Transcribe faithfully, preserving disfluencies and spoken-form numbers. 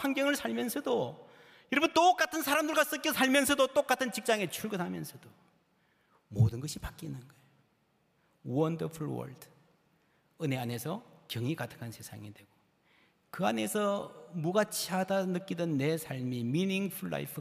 환경을 살면서도, 여러분 똑같은 사람들과 섞여 살면서도, 똑같은 직장에 출근하면서도 모든 것이 바뀌는 거예요. 원더풀 월드, 은혜 안에서 경이 가득한 세상이 되고, 그 안에서 무가치하다 느끼던 내 삶이 미닝풀 라이프가